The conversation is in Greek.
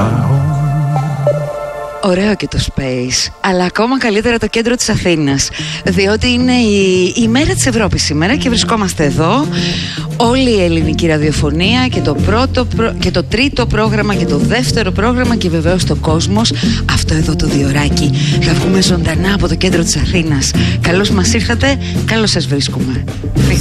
Ωραίο και το Space, αλλά ακόμα καλύτερα το κέντρο της Αθήνας, διότι είναι η μέρα της Ευρώπης σήμερα και βρισκόμαστε εδώ όλη η ελληνική ραδιοφωνία και και το τρίτο πρόγραμμα και το δεύτερο πρόγραμμα και βεβαίως το Κόσμος, αυτό εδώ το διωράκι. Θα βγούμε ζωντανά από το κέντρο της Αθήνας. Καλώς μας ήρθατε, καλώς σας βρίσκουμε.